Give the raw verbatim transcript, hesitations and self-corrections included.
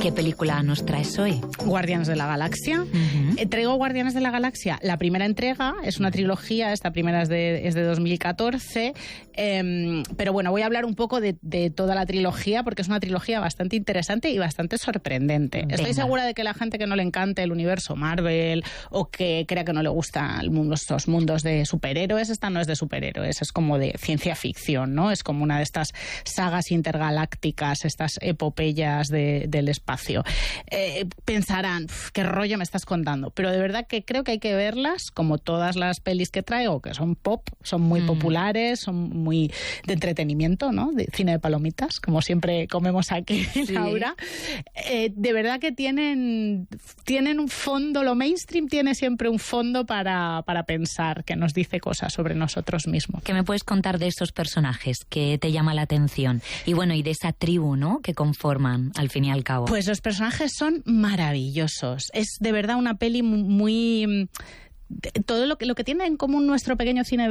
¿Qué película nos traes hoy? Guardianes de la Galaxia. Uh-huh. Eh, traigo Guardianes de la Galaxia. La primera entrega es una trilogía, esta primera es de, es de dos mil catorce, eh, pero bueno, voy a hablar un poco de, de toda la trilogía porque es una trilogía bastante interesante y bastante sorprendente. Venga. Estoy segura de que la gente que no le encante el universo Marvel o que crea que no le gustan los mundos de superhéroes, esta no es de superhéroes, es como de ciencia ficción, ¿no? Es como una de estas sagas intergalácticas, estas epopeyas de, del espacio. Eh, pensarán, qué rollo me estás contando, pero de verdad que creo que hay que verlas como todas las pelis que traigo, que son pop, son muy mm. populares, son muy de entretenimiento, ¿no? De cine de palomitas, como siempre comemos aquí, sí. Laura. Eh, de verdad que tienen, tienen un fondo, lo mainstream tiene siempre un fondo para, para pensar, que nos dice cosas sobre nosotros mismos. ¿Qué me puedes contar de esos personajes que te llama la atención? Y bueno, y de esa tribu, ¿no?, que conforman, al fin y al cabo. Pues los personajes son maravillosos. Es de verdad una peli muy... todo lo que, lo que tiene en común nuestro pequeño cine